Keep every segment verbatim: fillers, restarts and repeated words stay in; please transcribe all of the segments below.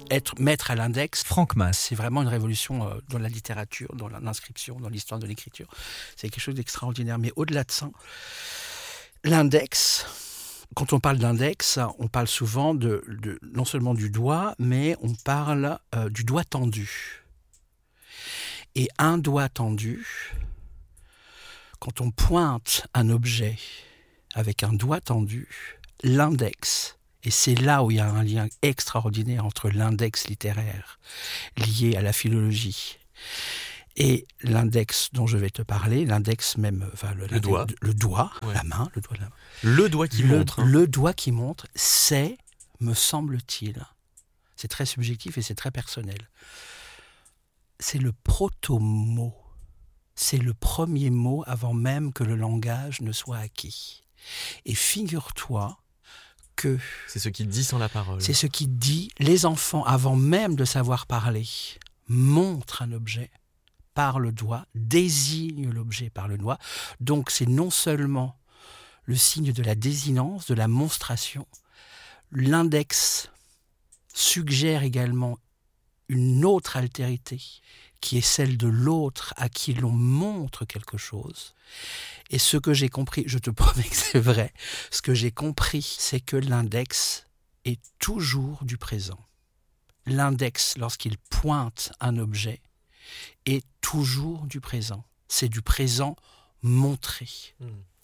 être maître à l'index. Franck Masse. C'est vraiment une révolution euh, dans la littérature, dans l'inscription, dans l'histoire de l'écriture. C'est quelque chose d'extraordinaire. Mais au-delà de ça, l'index, quand on parle d'index, on parle souvent de, de, non seulement du doigt, mais on parle euh, du doigt tendu. Et un doigt tendu, quand on pointe un objet avec un doigt tendu, l'index, et c'est là où il y a un lien extraordinaire entre l'index littéraire lié à la philologie et l'index dont je vais te parler, l'index même, enfin le, le doigt, le doigt, ouais. la main, le doigt, la main. Le doigt qui le, montre. Hein. Le doigt qui montre, c'est, me semble-t-il, c'est très subjectif et c'est très personnel, c'est le proto-mot. C'est le premier mot avant même que le langage ne soit acquis. Et figure-toi que... C'est ce qui dit sans la parole. C'est ce qui dit, les enfants, avant même de savoir parler, montrent un objet par le doigt, désignent l'objet par le doigt. Donc c'est non seulement le signe de la désinence, de la monstration, l'index suggère également une autre altérité, qui est celle de l'autre à qui l'on montre quelque chose. Et ce que j'ai compris, je te promets que c'est vrai, ce que j'ai compris, c'est que l'index est toujours du présent. L'index, lorsqu'il pointe un objet, est toujours du présent. C'est du présent montré. Mmh.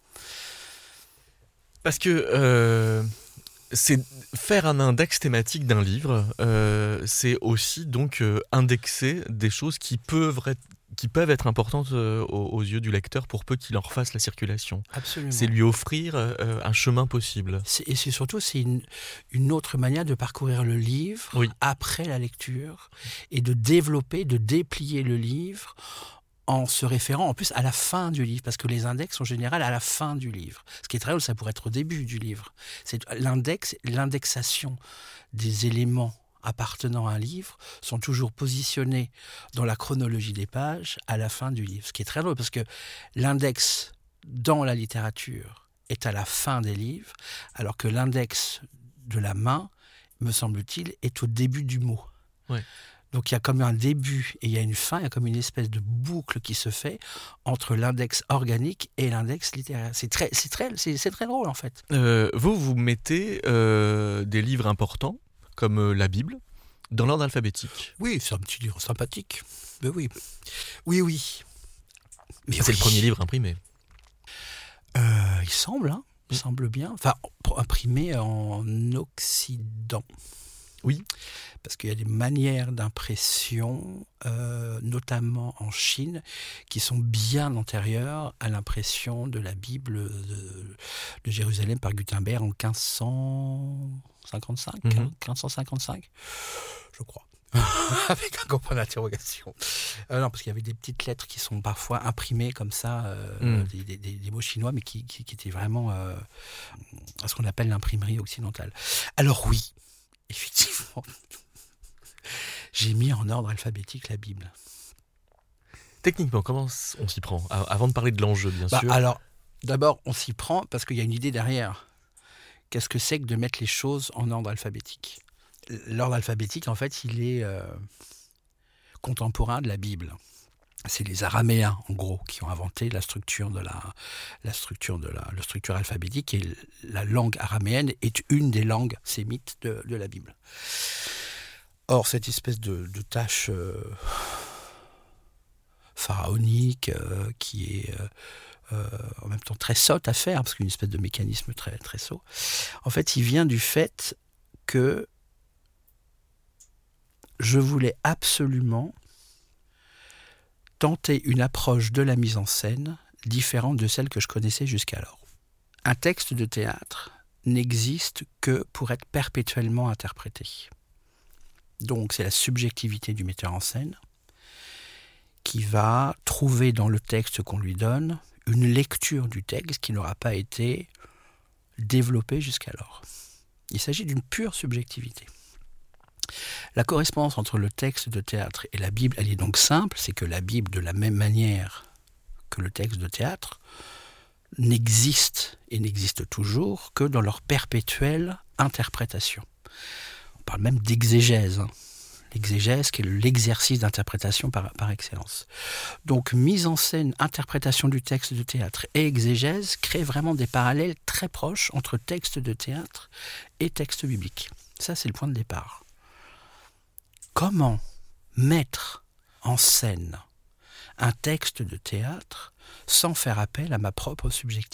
Parce que... Euh... C'est faire un index thématique d'un livre, euh, c'est aussi donc euh, indexer des choses qui peuvent être, qui peuvent être importantes euh, aux, aux yeux du lecteur pour peu qu'il en refasse la circulation. Absolument. C'est lui offrir euh, un chemin possible. C'est, et c'est surtout c'est une, une autre manière de parcourir le livre oui. après la lecture et de développer, de déplier le livre en se référant en plus à la fin du livre, parce que les index sont en général à la fin du livre. Ce qui est très drôle, ça pourrait être au début du livre. C'est l'index, l'indexation des éléments appartenant à un livre sont toujours positionnés dans la chronologie des pages à la fin du livre. Ce qui est très drôle, parce que l'index dans la littérature est à la fin des livres, alors que l'index de la main, me semble-t-il, est au début du mot. Ouais. Donc il y a comme un début et il y a une fin, il y a comme une espèce de boucle qui se fait entre l'index organique et l'index littéraire. C'est très, c'est très, c'est, c'est très drôle en fait. Euh, vous, vous mettez euh, des livres importants, comme euh, la Bible, dans l'ordre alphabétique. Oui, c'est un petit livre sympathique. Mais oui, oui, oui. Mais c'est oui. le premier livre imprimé. Euh, il semble, hein, il mmh. semble bien. Enfin, imprimé en Occident. Oui. Parce qu'il y a des manières d'impression, euh, notamment en Chine, qui sont bien antérieures à l'impression de la Bible de, de Jérusalem par Gutenberg en quinze cent cinquante-cinq, mm-hmm. quinze cent cinquante-cinq, je crois. Avec un gros point d'interrogation. Euh, non, parce qu'il y avait des petites lettres qui sont parfois imprimées comme ça, euh, mm. des, des, des mots chinois, mais qui, qui, qui étaient vraiment euh, à ce qu'on appelle l'imprimerie occidentale. Alors oui, effectivement, j'ai mis en ordre alphabétique la Bible. Techniquement, comment on s'y prend ? Avant de parler de l'enjeu, bien bah, sûr. Alors, d'abord, on s'y prend parce qu'il y a une idée derrière. Qu'est-ce que c'est que de mettre les choses en ordre alphabétique ? L'ordre alphabétique, en fait, il est euh, contemporain de la Bible. C'est les Araméens, en gros, qui ont inventé la structure de la, la structure de la, la structure alphabétique. Et la langue araméenne est une des langues sémites de, de la Bible. Or, cette espèce de, de tâche euh, pharaonique euh, qui est euh, euh, en même temps très sotte à faire, parce qu'une espèce de mécanisme très, très sot, en fait, il vient du fait que je voulais absolument tenter une approche de la mise en scène différente de celle que je connaissais jusqu'alors. Un texte de théâtre n'existe que pour être perpétuellement interprété. Donc c'est la subjectivité du metteur en scène qui va trouver dans le texte qu'on lui donne une lecture du texte qui n'aura pas été développée jusqu'alors. Il s'agit d'une pure subjectivité. La correspondance entre le texte de théâtre et la Bible, elle est donc simple, c'est que la Bible, de la même manière que le texte de théâtre, n'existe et n'existe toujours que dans leur perpétuelle interprétation. On parle même d'exégèse. Hein. l'exégèse qui est l'exercice d'interprétation par, par excellence. Donc mise en scène, interprétation du texte de théâtre et exégèse créent vraiment des parallèles très proches entre texte de théâtre et texte biblique. Ça, c'est le point de départ. Comment mettre en scène un texte de théâtre sans faire appel à ma propre subjectivité ?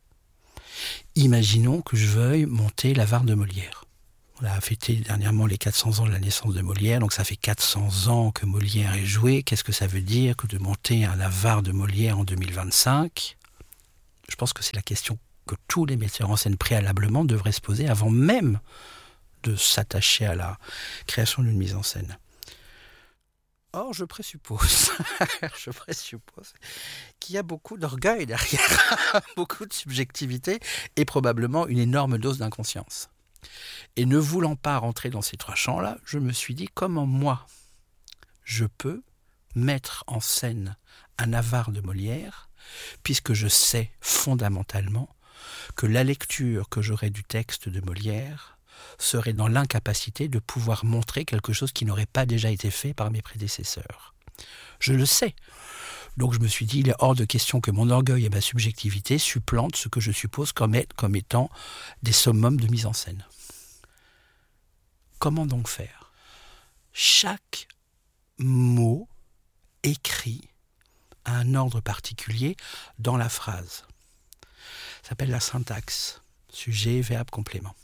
Imaginons que je veuille monter l'Avare de Molière. On a fêté dernièrement les quatre cents ans de la naissance de Molière, donc ça fait quatre cents ans que Molière est joué. Qu'est-ce que ça veut dire que de monter un Avare de Molière en deux mille vingt-cinq ? Je pense que c'est la question que tous les metteurs en scène préalablement devraient se poser avant même de s'attacher à la création d'une mise en scène. Or, je présuppose, je présuppose qu'il y a beaucoup d'orgueil derrière, beaucoup de subjectivité et probablement une énorme dose d'inconscience. Et ne voulant pas rentrer dans ces trois champs-là, je me suis dit comment moi, je peux mettre en scène un Avare de Molière, puisque je sais fondamentalement que la lecture que j'aurai du texte de Molière serait dans l'incapacité de pouvoir montrer quelque chose qui n'aurait pas déjà été fait par mes prédécesseurs. Je le sais. Donc je me suis dit, il est hors de question que mon orgueil et ma subjectivité supplantent ce que je suppose comme, être, comme étant des summums de mise en scène. Comment donc faire ? Chaque mot écrit a un ordre particulier dans la phrase. Ça s'appelle la syntaxe. Sujet, verbe, complément.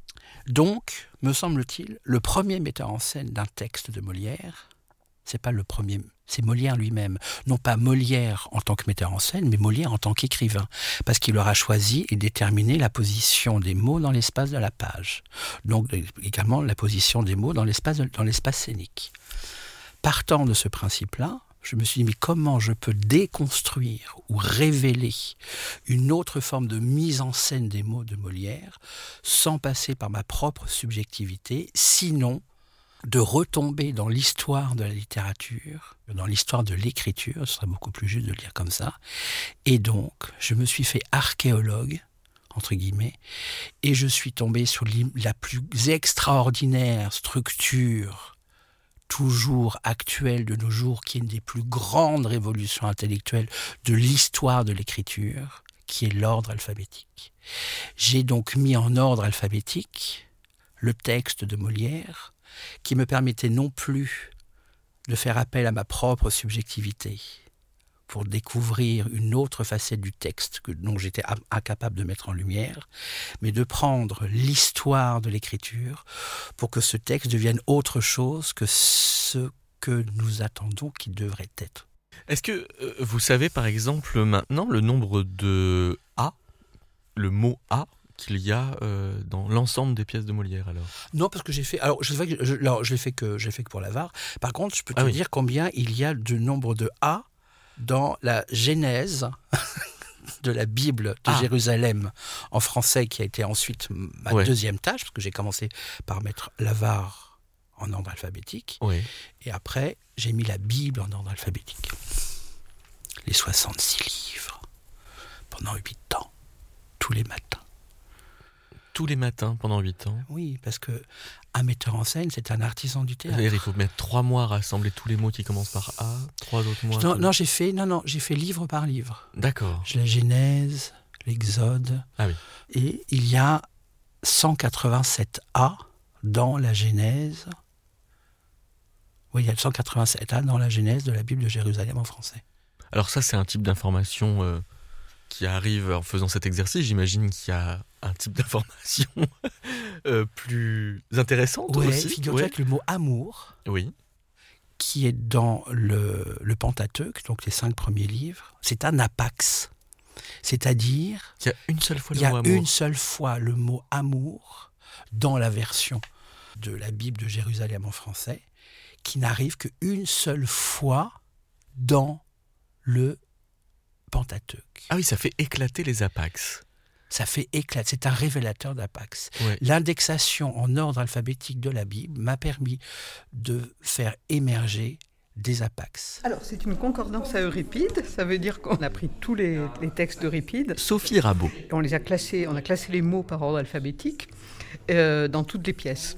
Donc, me semble-t-il, le premier metteur en scène d'un texte de Molière, c'est pas le premier, c'est Molière lui-même. Non pas Molière en tant que metteur en scène, mais Molière en tant qu'écrivain. Parce qu'il aura choisi et déterminé la position des mots dans l'espace de la page. Donc, également la position des mots dans l'espace, dans l'espace scénique. Partant de ce principe-là, je me suis dit, mais comment je peux déconstruire ou révéler une autre forme de mise en scène des mots de Molière sans passer par ma propre subjectivité, sinon de retomber dans l'histoire de la littérature, dans l'histoire de l'écriture, ce serait beaucoup plus juste de le dire comme ça. Et donc, je me suis fait archéologue, entre guillemets, et je suis tombé sur la plus extraordinaire structure toujours actuelle de nos jours, qui est une des plus grandes révolutions intellectuelles de l'histoire de l'écriture, qui est l'ordre alphabétique. J'ai donc mis en ordre alphabétique le texte de Molière, qui me permettait non plus de faire appel à ma propre subjectivité pour découvrir une autre facette du texte que, dont j'étais incapable de mettre en lumière, mais de prendre l'histoire de l'écriture pour que ce texte devienne autre chose que ce que nous attendons qu'il devrait être. Est-ce que euh, vous savez par exemple maintenant le nombre de A, le mot A, qu'il y a euh, dans l'ensemble des pièces de Molière alors ? Non, parce que j'ai fait. Alors, je sais que je, alors, je l'ai fait que j'ai fait que pour l'Avare. Par contre, je peux te ah oui. dire combien il y a de nombre de A dans la Genèse de la Bible de ah. Jérusalem en français, qui a été ensuite ma ouais. deuxième tâche, parce que j'ai commencé par mettre l'Avare en ordre alphabétique, ouais. et après j'ai mis la Bible en ordre alphabétique. Les soixante-six livres, pendant huit ans, tous les matins. Tous les matins pendant huit ans. Oui, parce que un metteur en scène, c'est un artisan du théâtre. C'est-à-dire, il faut mettre trois mois à rassembler tous les mots qui commencent par A, trois autres mots. Non, non, j'ai fait, non, non, j'ai fait livre par livre. D'accord. J'ai la Genèse, l'Exode. Ah oui. Et il y a cent quatre-vingt-sept A dans la Genèse. Oui, il y a cent quatre-vingt-sept A dans la Genèse de la Bible de Jérusalem en français. Alors ça, c'est un type d'information euh, qui arrive en faisant cet exercice. J'imagine qu'il y a un type d'information euh, plus intéressante ouais, aussi. Figure-toi ouais. que le mot amour, oui. qui est dans le, le Pentateuque, donc les cinq premiers livres, c'est un apax. C'est-à-dire... Il y a une seule fois le mot amour. Il y a une seule fois le mot amour dans la version de la Bible de Jérusalem en français, qui n'arrive qu'une seule fois dans le Pentateuque. Ah oui, ça fait éclater les apax. Ça fait éclater, c'est un révélateur d'apax. Ouais. L'indexation en ordre alphabétique de la Bible m'a permis de faire émerger des apax. Alors, c'est une concordance à Euripide, ça veut dire qu'on a pris tous les, les textes d'Euripide. Sophie Rabault. On les a classés, on a classé les mots par ordre alphabétique euh, dans toutes les pièces.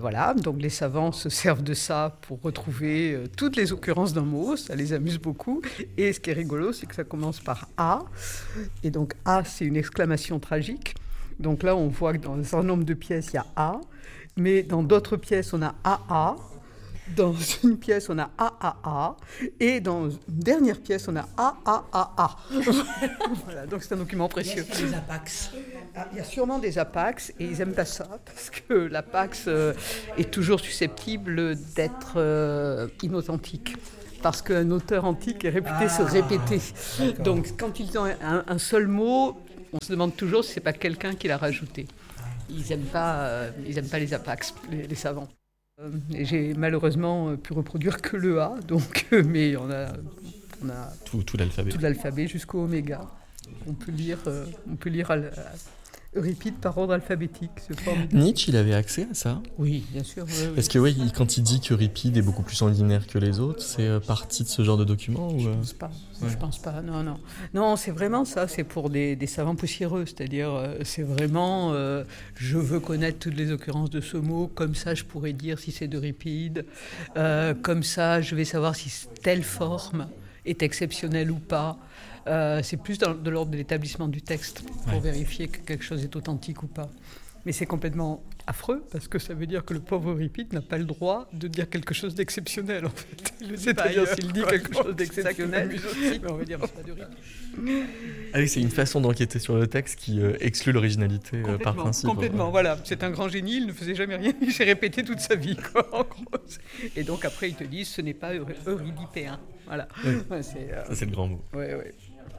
Voilà, donc les savants se servent de ça pour retrouver euh, toutes les occurrences d'un mot, ça les amuse beaucoup. Et ce qui est rigolo, c'est que ça commence par A. Et donc A, c'est une exclamation tragique. Donc là, on voit que dans un certain nombre de pièces, il y a A. Mais dans d'autres pièces, on a A A. Dans une pièce, on a A A A. Et dans une dernière pièce, on a A A A A. Voilà, donc c'est un document précieux. Il y a des apax. Ah, il y a sûrement des apax, et ils n'aiment pas ça, parce que l'apax euh, est toujours susceptible d'être euh, inauthentique. Parce qu'un auteur antique est réputé ah, se répéter. D'accord. Donc quand ils ont un, un seul mot, on se demande toujours si ce n'est pas quelqu'un qui l'a rajouté. Ils n'aiment pas, euh, ils aiment pas les apax, les, les savants. Et j'ai malheureusement pu reproduire que le A, donc, mais on a, on a tout, tout l'alphabet, tout l'alphabet jusqu'au oméga. On peut lire, euh, on peut lire euh, Euripide par ordre alphabétique. C'est formidable. Nietzsche, il avait accès à ça ? Oui, bien sûr. Oui, oui. Parce que oui, quand il dit qu'Euripide est beaucoup plus sanguinaire que les autres, c'est euh, partie de ce genre de document ou, euh... Je pense pas. Ouais. Je pense pas. Non, non, non. C'est vraiment ça. C'est pour des, des savants poussiéreux. C'est-à-dire, euh, c'est vraiment. Euh, je veux connaître toutes les occurrences de ce mot. Comme ça, je pourrais dire si c'est d'Euripide. Euh, comme ça, je vais savoir si telle forme est exceptionnelle ou pas. Euh, c'est plus dans, de l'ordre de l'établissement du texte pour ouais. vérifier que quelque chose est authentique ou pas. Mais c'est complètement affreux parce que ça veut dire que le pauvre Euripide n'a pas le droit de dire quelque chose d'exceptionnel en fait. C'est-à-dire s'il dit quelque chose d'exceptionnel, mais on va dire c'est pas d'Euripide. Ah oui, c'est une façon d'enquêter sur le texte qui euh, exclut l'originalité euh, par principe. Complètement, ouais. Voilà. C'est un grand génie, il ne faisait jamais rien, il s'est répété toute sa vie, quoi, en gros. Et donc après ils te disent ce n'est pas eurydipéen. Voilà. Oui. Ouais, c'est, euh... Ça c'est le grand mot. Ouais, ouais.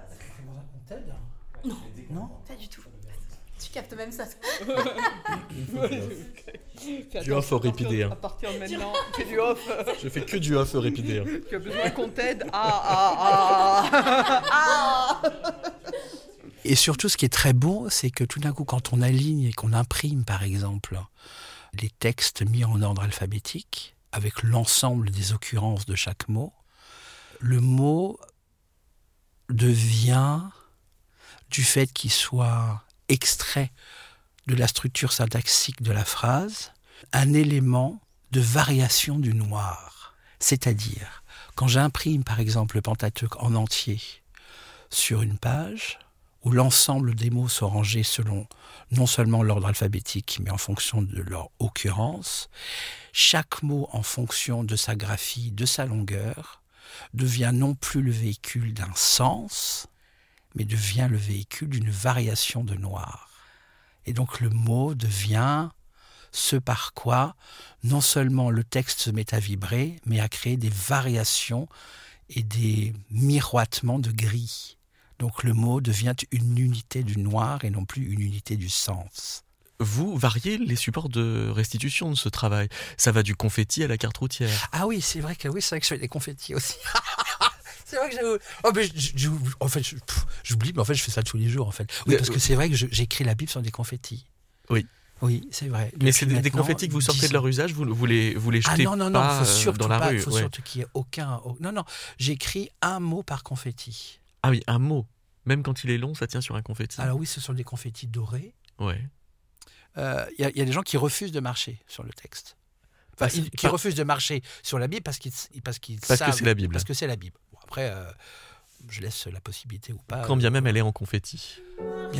Non, non, pas du tout. Tu captes même ça. Du off euripidéen. À partir de maintenant, fais du off. Je fais que du off euripidéen. Tu as besoin qu'on t'aide. Ah, ah, ah, ah. Et surtout, ce qui est très beau, c'est que tout d'un coup, quand on aligne et qu'on imprime, par exemple, les textes mis en ordre alphabétique, avec l'ensemble des occurrences de chaque mot, le mot devient, du fait qu'il soit extrait de la structure syntaxique de la phrase, un élément de variation du noir. C'est-à-dire, quand j'imprime par exemple le Pentateuque en entier sur une page, où l'ensemble des mots sont rangés selon non seulement l'ordre alphabétique, mais en fonction de leur occurrence, chaque mot en fonction de sa graphie, de sa longueur, devient non plus le véhicule d'un sens, mais devient le véhicule d'une variation de noir. Et donc le mot devient ce par quoi non seulement le texte se met à vibrer, mais à créer des variations et des miroitements de gris. Donc le mot devient une unité du noir et non plus une unité du sens. Vous variez les supports de restitution de ce travail. Ça va du confetti à la carte routière. Ah oui, c'est vrai que oui, c'est vrai que je fais des confettis aussi. C'est vrai que j'avoue. Oh, mais je, je, en fait, je, pff, j'oublie, mais en fait, je fais ça tous les jours, en fait. Oui, parce que c'est vrai que je, j'écris la Bible sur des confettis. Oui. Oui, c'est vrai. Mais c'est des, des confettis que vous sortez de leur usage, vous, vous, les, vous les jetez ah, non, non, non, pas faut surtout dans la pas, rue. Il faut ouais. surtout qu'il n'y ait aucun... Non, non, j'écris un mot par confetti. Ah oui, un mot. Même quand il est long, ça tient sur un confetti. Alors oui, ce sont des confettis dorés. Ouais. Il euh, y, y a des gens qui refusent de marcher sur le texte. Enfin, ils, qui pas... refusent de marcher sur la Bible parce qu'ils, parce qu'ils parce savent... que c'est la Bible. Parce que c'est la Bible. Bon, après... Euh, je laisse la possibilité ou pas. Quand bien même elle est en confetti.